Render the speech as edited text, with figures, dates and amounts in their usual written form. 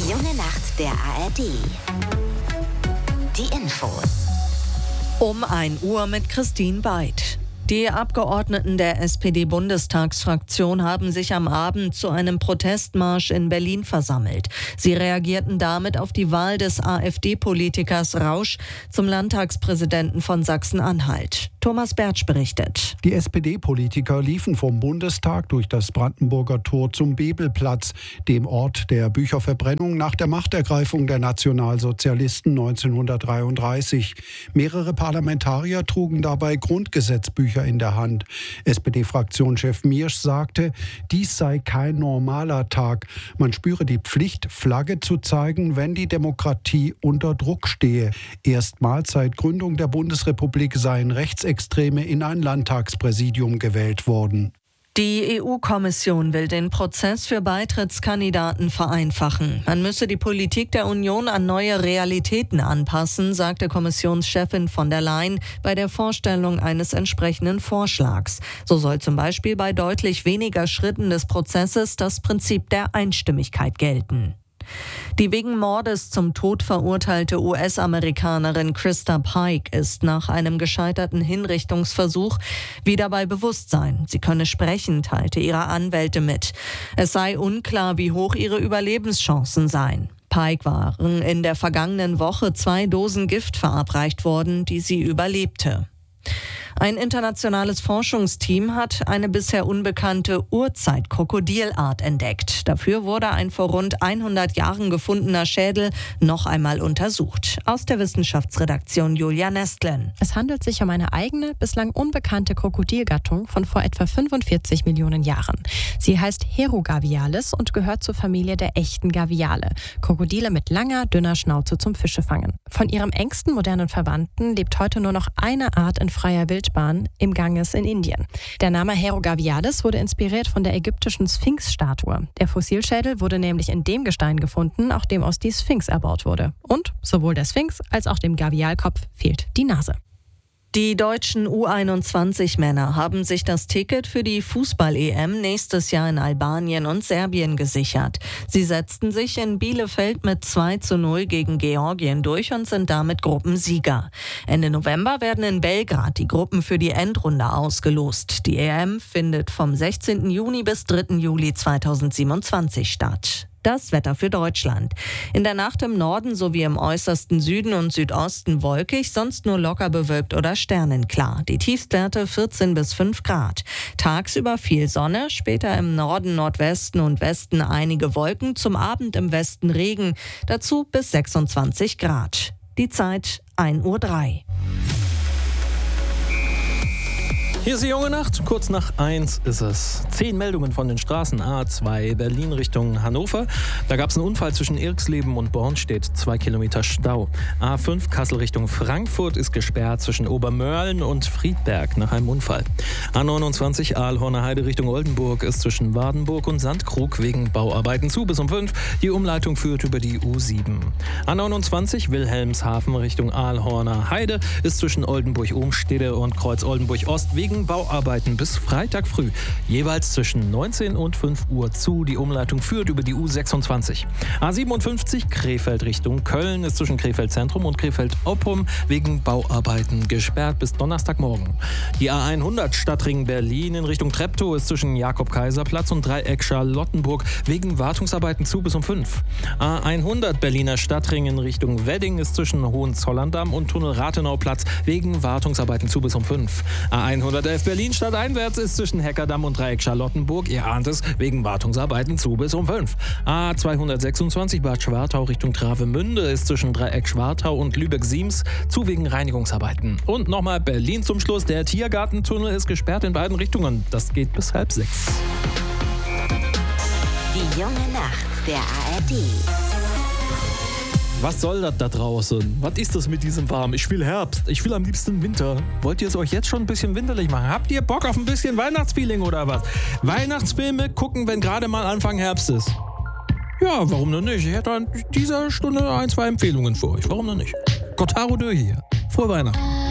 Die junge Nacht der ARD. Die Infos. Um 1 Uhr mit Christine Beid. Die Abgeordneten der SPD-Bundestagsfraktion haben sich am Abend zu einem Protestmarsch in Berlin versammelt. Sie reagierten damit auf die Wahl des AfD-Politikers Rausch zum Landtagspräsidenten von Sachsen-Anhalt. Thomas Bertsch berichtet. Die SPD-Politiker liefen vom Bundestag durch das Brandenburger Tor zum Bebelplatz, dem Ort der Bücherverbrennung nach der Machtergreifung der Nationalsozialisten 1933. Mehrere Parlamentarier trugen dabei Grundgesetzbücher in der Hand. SPD-Fraktionschef Miersch sagte, dies sei kein normaler Tag. Man spüre die Pflicht, Flagge zu zeigen, wenn die Demokratie unter Druck stehe. Erstmals seit Gründung der Bundesrepublik seien Rechtsextreme in ein Landtagspräsidium gewählt worden. Die EU-Kommission will den Prozess für Beitrittskandidaten vereinfachen. Man müsse die Politik der Union an neue Realitäten anpassen, sagte Kommissionschefin von der Leyen bei der Vorstellung eines entsprechenden Vorschlags. So soll zum Beispiel bei deutlich weniger Schritten des Prozesses das Prinzip der Einstimmigkeit gelten. Die wegen Mordes zum Tod verurteilte US-Amerikanerin Krista Pike ist nach einem gescheiterten Hinrichtungsversuch wieder bei Bewusstsein. Sie könne sprechen, teilte ihre Anwälte mit. Es sei unklar, wie hoch ihre Überlebenschancen seien. Pike waren in der vergangenen Woche 2 Dosen Gift verabreicht worden, die sie überlebte. Ein internationales Forschungsteam hat eine bisher unbekannte Urzeit-Krokodilart entdeckt. Dafür wurde ein vor rund 100 Jahren gefundener Schädel noch einmal untersucht. Aus der Wissenschaftsredaktion Julia Nestlen. Es handelt sich um eine eigene, bislang unbekannte Krokodilgattung von vor etwa 45 Millionen Jahren. Sie heißt Herogavialis und gehört zur Familie der echten Gaviale. Krokodile mit langer, dünner Schnauze zum Fischefangen. Von ihrem engsten modernen Verwandten lebt heute nur noch eine Art in freier Wildbahn im Ganges in Indien. Der Name Herogavialis wurde inspiriert von der ägyptischen Sphinx-Statue. Der Fossilschädel wurde nämlich in dem Gestein gefunden, auf dem aus die Sphinx erbaut wurde. Und sowohl der Sphinx als auch dem Gavialkopf fehlt die Nase. Die deutschen U21-Männer haben sich das Ticket für die Fußball-EM nächstes Jahr in Albanien und Serbien gesichert. Sie setzten sich in Bielefeld mit 2:0 gegen Georgien durch und sind damit Gruppensieger. Ende November werden in Belgrad die Gruppen für die Endrunde ausgelost. Die EM findet vom 16. Juni bis 3. Juli 2027 statt. Das Wetter für Deutschland. In der Nacht im Norden sowie im äußersten Süden und Südosten wolkig, sonst nur locker bewölkt oder sternenklar. Die Tiefstwerte 14 bis 5 Grad. Tagsüber viel Sonne, später im Norden, Nordwesten und Westen einige Wolken, zum Abend im Westen Regen, dazu bis 26 Grad. Die Zeit 1:03 Uhr. Hier ist die junge Nacht, kurz nach 1 ist es. 10 Meldungen von den Straßen A2 Berlin Richtung Hannover. Da gab es einen Unfall zwischen Irxleben und Bornstedt, 2 Kilometer Stau. A5 Kassel Richtung Frankfurt ist gesperrt zwischen Obermörlen und Friedberg nach einem Unfall. A29 Aalhorner Heide Richtung Oldenburg ist zwischen Wardenburg und Sandkrug wegen Bauarbeiten zu bis um 5. Die Umleitung führt über die U7. A29 Wilhelmshaven Richtung Aalhorner Heide ist zwischen Oldenburg-Ohnstede und Kreuz Oldenburg-Ost wegen Bauarbeiten bis Freitag früh. Jeweils zwischen 19 und 5 Uhr zu. Die Umleitung führt über die U26. A57 Krefeld Richtung Köln ist zwischen Krefeld Zentrum und Krefeld Oppum wegen Bauarbeiten gesperrt bis Donnerstagmorgen. Die A100 Stadtring Berlin in Richtung Treptow ist zwischen Jakob-Kaiser-Platz und Dreieck Charlottenburg wegen Wartungsarbeiten zu bis um 5. A100 Berliner Stadtring in Richtung Wedding ist zwischen Hohenzollern-Damm und Tunnel Rathenau-Platz wegen Wartungsarbeiten zu bis um 5. A111 Berlin stadteinwärts ist zwischen Heckerdamm und Dreieck Charlottenburg, ihr ahnt es, wegen Wartungsarbeiten zu bis um 5. A226 Bad Schwartau Richtung Travemünde ist zwischen Dreieck Schwartau und Lübeck-Siems zu wegen Reinigungsarbeiten. Und nochmal Berlin zum Schluss, der Tiergartentunnel ist gesperrt in beiden Richtungen. Das geht bis 5:30. Die junge Nacht der ARD. Was soll das da draußen? Was ist das mit diesem Warm? Ich will Herbst. Ich will am liebsten Winter. Wollt ihr es euch jetzt schon ein bisschen winterlich machen? Habt ihr Bock auf ein bisschen Weihnachtsfeeling oder was? Weihnachtsfilme gucken, wenn gerade mal Anfang Herbst ist. Ja, warum denn nicht? Ich hätte an dieser Stunde 1, 2 Empfehlungen für euch. Warum denn nicht? Gotthard hier. Frohe Weihnachten.